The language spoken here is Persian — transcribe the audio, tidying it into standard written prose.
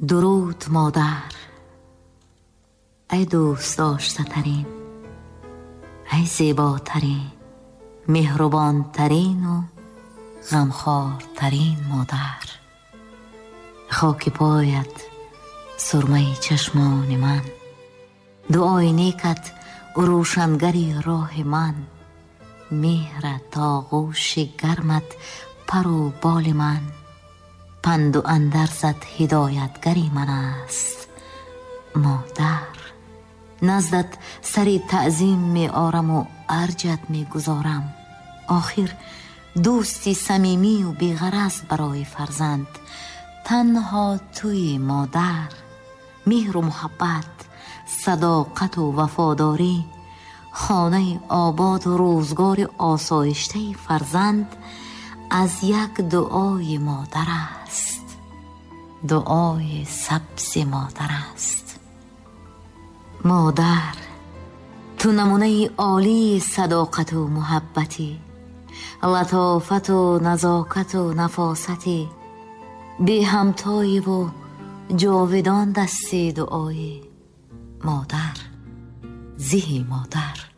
درود مادر، ای دوست داشته ترین، ای زیباترین، مهربان ترین و غمخوار ترین مادر. خاک پایت سرمه چشمان من، دعای نیکت روشنگری راه من، مهر تا غوش گرمت پر و بال من، پند و اندرزت هدایتگری من است مادر. نزدت سری تعظیم می آرم و ارجت می گذارم، آخر دوستی صمیمی و بیغرض برای فرزند تنها توی مادر. مهر و محبت، صداقت و وفاداری، خانه آباد و روزگار آسایشته فرزند از یک دعای مادر است، دعای سبز مادر است. مادر، تو نمونه عالی صداقت و محبتی، لطافت و نزاکت و نفاستی، بی همتای و جاودان دستی دعای مادر، زی مادر.